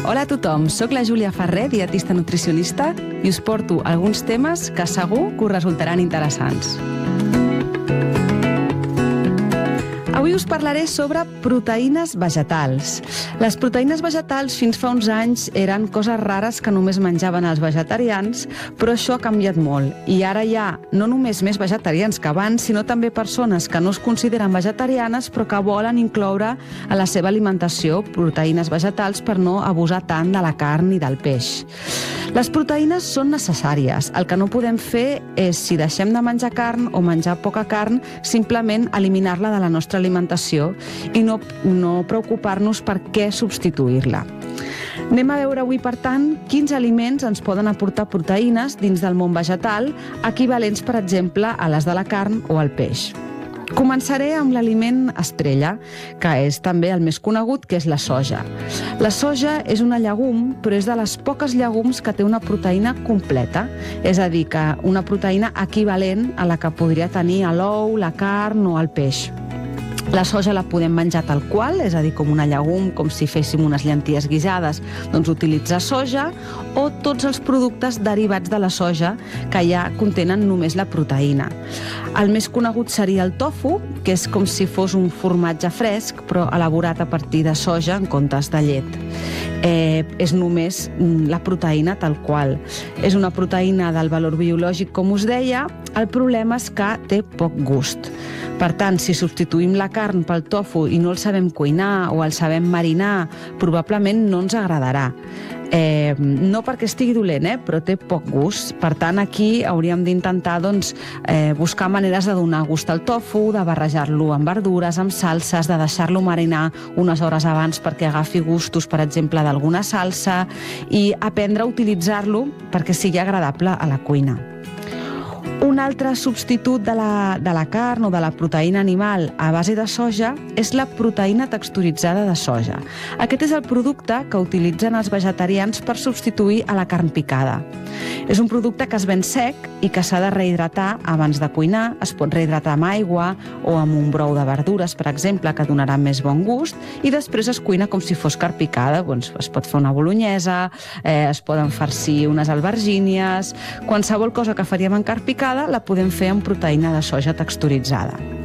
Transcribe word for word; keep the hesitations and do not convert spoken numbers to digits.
Hola a tothom, sóc la Júlia Ferrer, dietista nutricionista, i us porto alguns temes que segur que us resultaran interessants. Avui us parlaré sobre proteïnes vegetals. Les proteïnes vegetals fins fa uns anys eren coses rares que només menjaven els vegetarians, però això ha canviat molt. I ara hi ha no només més vegetarians que abans, sinó també persones que no es consideren vegetarianes però que volen incloure a la seva alimentació proteïnes vegetals per no abusar tant de la carn i del peix. Les proteïnes són necessàries. El que no podem fer és, si deixem de menjar carn o menjar poca carn, simplement eliminar-la de la nostra alimentació i no, no preocupar-nos per què substituir-la. Anem a veure avui, per tant, quins aliments ens poden aportar proteïnes dins del món vegetal, equivalents, per exemple, a les de la carn o al peix. Començaré amb l'aliment estrella, que és també el més conegut, que és la soja. La soja és una llegum, però és de les poques llegums que té una proteïna completa, és a dir, que una proteïna equivalent a la que podria tenir l'ou, la carn o el peix. La soja la podem menjar tal qual, és a dir, com una llegum, com si féssim unes llenties guisades, doncs utilitzar soja, o tots els productes derivats de la soja que ja contenen només la proteïna. El més conegut seria el tofu, que és com si fos un formatge fresc, però elaborat a partir de soja en comptes de llet. Eh, és només la proteïna tal qual. És una proteïna del valor biològic, com us deia, el problema és que té poc gust. Per tant, si substituïm la carn pel tofu i no el sabem cuinar o el sabem marinar, probablement no ens agradarà. Eh, no perquè estigui dolent, eh, però té poc gust. Per tant, aquí hauríem d'intentar doncs, eh, buscar maneres de donar gust al tofu, de barrejar-lo amb verdures, amb salses, de deixar-lo marinar unes hores abans perquè agafi gustos, per exemple, d'alguna salsa, i aprendre a utilitzar-lo perquè sigui agradable a la cuina. Un altre substitut de la, de la carn o de la proteïna animal a base de soja és la proteïna texturitzada de soja. Aquest és el producte que utilitzen els vegetarians per substituir a la carn picada. És un producte que es ven sec i que s'ha de rehidratar abans de cuinar. Es pot rehidratar amb aigua o amb un brou de verdures, per exemple, que donarà més bon gust, i després es cuina com si fos carn picada. Doncs es pot fer una bolonyesa, eh, es poden farcir unes albergínies, qualsevol cosa que faríem en carn picada la podem fer amb proteïna de soja texturitzada.